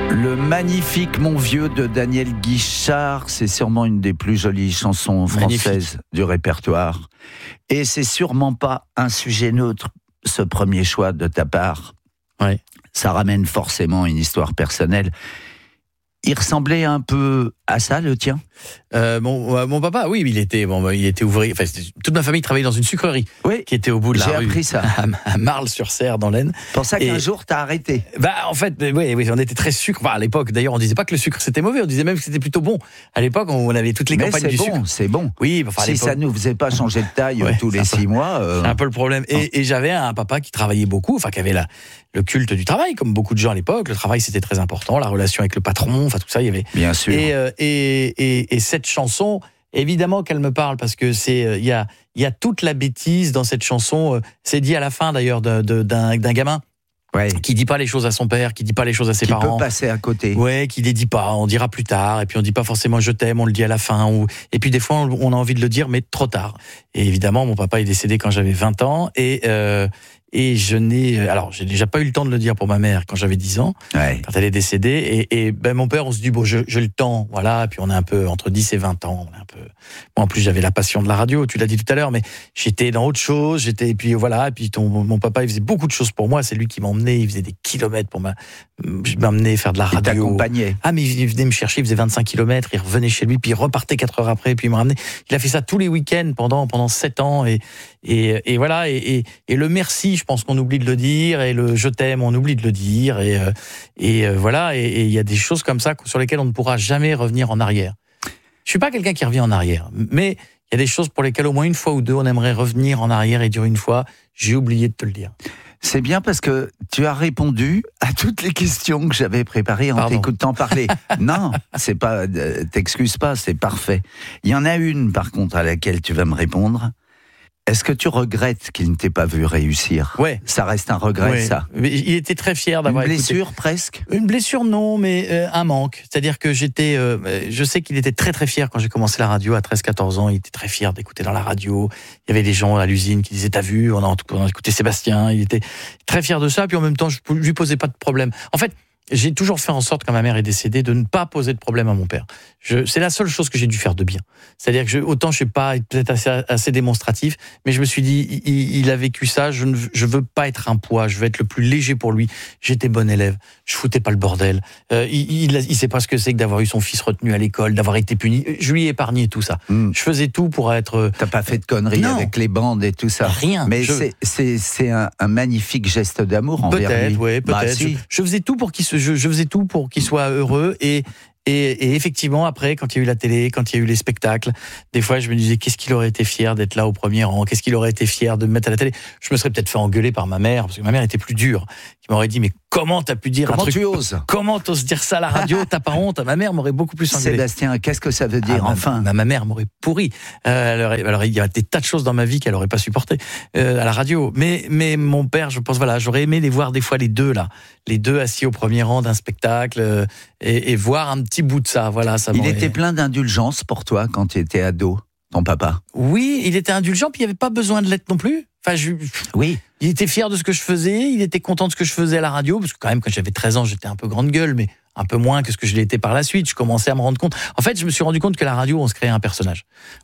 Le magnifique Mon Vieux de Daniel Guichard, c'est sûrement une des plus jolies chansons françaises du répertoire. Et c'est sûrement pas un sujet neutre, ce premier choix de ta part. Ouais. Ça ramène forcément une histoire personnelle. Il ressemblait un peu à ça, le tien ? Mon papa, oui, il était ouvrier. Enfin, toute ma famille travaillait dans une sucrerie, oui, qui était au bout de la rue. J'ai appris ça. À Marle-sur-Serre, dans l'Aisne. C'est pour ça qu'un jour, t'as arrêté. En fait, oui, on était très sucre. À l'époque, d'ailleurs, on disait pas que le sucre c'était mauvais, on disait même que c'était plutôt bon. À l'époque, on avait toutes les campagnes du sucre. C'est bon. Oui, si ça nous faisait pas changer de taille tous les 6 mois. C'est un peu le problème. Et j'avais un papa qui travaillait beaucoup, qui avait le culte du travail, comme beaucoup de gens à l'époque. Le travail, c'était très important, la relation avec le patron, tout ça, il y avait. Bien sûr. Et cette chanson, évidemment qu'elle me parle, parce que il y a toute la bêtise dans cette chanson. C'est dit à la fin d'ailleurs d'un gamin. Ouais. Qui dit pas les choses à son père, qui dit pas les choses à ses parents. Qui peut passer à côté. Ouais, qui les dit pas, on dira plus tard, et puis on dit pas forcément je t'aime, on le dit à la fin, et puis des fois on a envie de le dire, mais trop tard. Et évidemment, mon papa est décédé quand j'avais 20 ans, et j'ai déjà pas eu le temps de le dire pour ma mère quand j'avais 10 ans, quand elle est décédée, et mon père, on se dit, j'ai le temps, voilà, et puis on est un peu entre 10 et 20 ans, on est un peu. Moi, en plus, j'avais la passion de la radio, tu l'as dit tout à l'heure, mais j'étais dans autre chose, et puis voilà, et puis mon papa, il faisait beaucoup de choses pour moi, c'est lui qui m'emmenait, il faisait des kilomètres pour m'emmener faire de la radio. Il t'accompagnait. Ah, mais il venait me chercher, il faisait 25 kilomètres, il revenait chez lui, puis il repartait 4 heures après, puis il me ramenait. Il a fait ça tous les week-ends pendant 7 ans, et voilà, et le merci, je pense qu'on oublie de le dire, et le je t'aime, on oublie de le dire, et voilà, et il y a des choses comme ça sur lesquelles on ne pourra jamais revenir en arrière. Je suis pas quelqu'un qui revient en arrière, mais il y a des choses pour lesquelles au moins une fois ou deux, on aimerait revenir en arrière et dire une fois, j'ai oublié de te le dire. C'est bien parce que tu as répondu à toutes les questions que j'avais préparées en t'écoutant parler. Non, c'est pas, t'excuses pas, c'est parfait. Il y en a une, par contre, à laquelle tu vas me répondre. Est-ce que tu regrettes qu'il ne t'ait pas vu réussir ? Ouais. Ça reste un regret, ça. Mais il était très fier d'avoir écouté. Une blessure, presque ? Une blessure, non, mais un manque. C'est-à-dire que je sais qu'il était très très fier quand j'ai commencé la radio à 13-14 ans. Il était très fier d'écouter dans la radio. Il y avait des gens à l'usine qui disaient, t'as vu, on a écouté Sébastien. Il était très fier de ça. Puis en même temps, je lui posais pas de problème. En fait, j'ai toujours fait en sorte, quand ma mère est décédée, de ne pas poser de problème à mon père. C'est la seule chose que j'ai dû faire de bien. C'est-à-dire que autant je suis pas peut-être assez démonstratif, mais je me suis dit, il a vécu ça, je veux pas être un poids, je veux être le plus léger pour lui. J'étais bon élève, je foutais pas le bordel. Il sait pas ce que c'est que d'avoir eu son fils retenu à l'école, d'avoir été puni. Je lui ai épargné tout ça. Je faisais tout pour être... T'as pas fait de conneries avec les bandes et tout ça. Rien. Mais c'est un magnifique geste d'amour envers lui. Peut-être. Si. Je faisais tout pour je faisais tout pour qu'il soit heureux, et effectivement, après, quand il y a eu la télé, quand il y a eu les spectacles, des fois, je me disais, qu'est-ce qu'il aurait été fier d'être là au premier rang ? Qu'est-ce qu'il aurait été fier de me mettre à la télé ? Je me serais peut-être fait engueuler par ma mère, parce que ma mère était plus dure, qui m'aurait dit, mais comment t'as pu dire un truc ? Comment tu oses ? Comment t'oses dire ça à la radio ? T'as pas honte ? Ma mère m'aurait beaucoup plus engueulé. Sébastien, qu'est-ce que ça veut dire, enfin ? Ma mère m'aurait pourri. Alors, il y a des tas de choses dans ma vie qu'elle aurait pas supporté à la radio. Mais mon père, je pense, voilà, j'aurais aimé les voir des fois les deux assis au premier rang d'un spectacle, et voir un petit bout de ça. Voilà, ça. Il était plein d'indulgence pour toi quand tu étais ado, ton papa. Oui, il était indulgent, puis il n'y avait pas besoin de l'être non plus. Enfin, oui. Il était fier de ce que je faisais, il était content de ce que je faisais à la radio, parce que quand même, quand j'avais 13 ans, j'étais un peu grande gueule, mais un peu moins que ce que je l'ai été par la suite. Je commençais à me rendre compte. En fait, je me suis rendu compte que la radio, on se créait un personnage.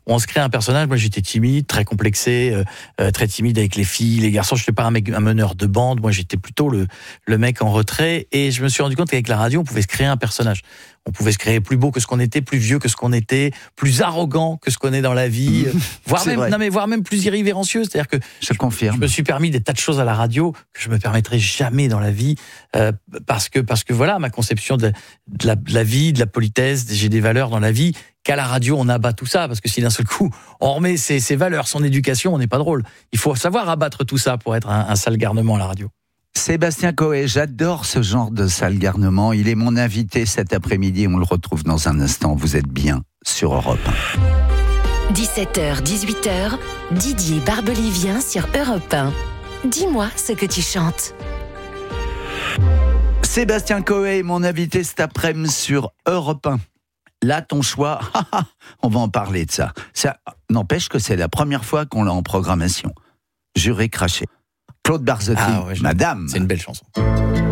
Moi, j'étais timide, très complexé, très timide avec les filles, les garçons. Je n'étais pas un meneur de bande. Moi, j'étais plutôt le mec en retrait. Et je me suis rendu compte qu'avec la radio, on pouvait se créer un personnage. On pouvait se créer plus beau que ce qu'on était, plus vieux que ce qu'on était, plus arrogant que ce qu'on est dans la vie, voire même plus irrévérencieux. C'est-à-dire que je confirme. Je me suis permis des tas de choses à la radio que je me permettrai jamais dans la vie, parce que voilà, ma conception de la vie, de la politesse, j'ai des valeurs dans la vie qu'à la radio on abat tout ça, parce que si d'un seul coup on remet ses valeurs, son éducation, on n'est pas drôle. Il faut savoir abattre tout ça pour être un sale garnement à la radio. Sébastien Coé, j'adore ce genre de sale garnement. Il est mon invité cet après-midi. On le retrouve dans un instant. Vous êtes bien sur Europe 1. 17h, 18h, Didier Barbelivien sur Europe 1. Dis-moi ce que tu chantes. Sébastien Coé, mon invité cet après-midi sur Europe 1. Là, ton choix, on va en parler de ça. Ça n'empêche que c'est la première fois qu'on l'a en programmation. Juré craché. Claude Barzotti, Madame. C'est une belle chanson.